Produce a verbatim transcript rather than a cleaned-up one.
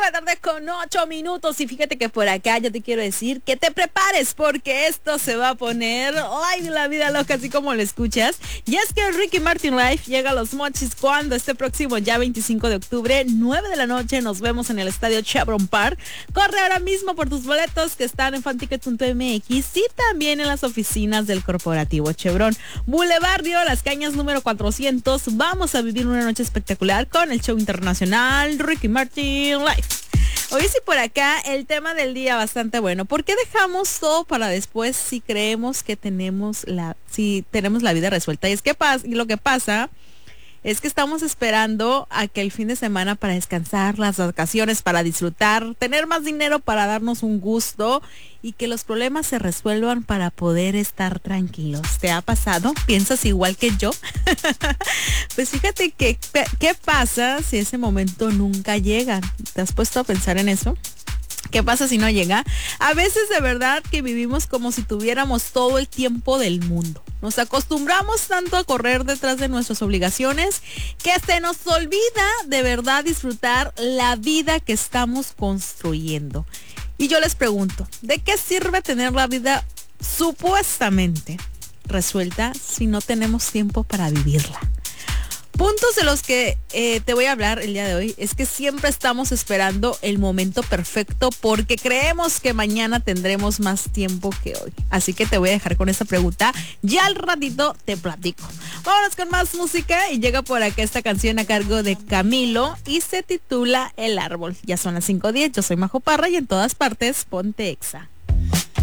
la tarde con ocho minutos y fíjate que por acá yo te quiero decir que te prepares porque esto se va a poner, ay, la vida loca, así como lo escuchas. Y es que el Ricky Martin Live llega a Los Mochis cuando este próximo ya veinticinco de octubre, nueve de la noche, nos vemos en el estadio Chevron Park. Corre ahora mismo por tus boletos que están en fanticket punto m x y también en las oficinas del corporativo Chevron. Boulevard Río Las Cañas número cuatrocientos. Vamos a vivir una noche espectacular con el show internacional Ricky Martin Live. Hoy sí por acá el tema del día bastante bueno. ¿Por qué dejamos todo para después si creemos que tenemos la, si tenemos la vida resuelta? Y es que pasa, y lo que pasa es que estamos esperando a que el fin de semana para descansar, las vacaciones para disfrutar, tener más dinero para darnos un gusto y que los problemas se resuelvan para poder estar tranquilos. ¿Te ha pasado? ¿Piensas igual que yo? Pues fíjate que, ¿qué pasa si ese momento nunca llega? ¿Te has puesto a pensar en eso? ¿Qué pasa si no llega? A veces de verdad que vivimos como si tuviéramos todo el tiempo del mundo. Nos acostumbramos tanto a correr detrás de nuestras obligaciones que se nos olvida de verdad disfrutar la vida que estamos construyendo. Y yo les pregunto, ¿de qué sirve tener la vida supuestamente resuelta si no tenemos tiempo para vivirla? Puntos de los que eh, te voy a hablar el día de hoy es que siempre estamos esperando el momento perfecto porque creemos que mañana tendremos más tiempo que hoy. Así que te voy a dejar con esta pregunta. Ya al ratito te platico. Vámonos con más música y llega por acá esta canción a cargo de Camilo y se titula El Árbol. Ya son las cinco diez, yo soy Majo Parra y en todas partes ponte Exa.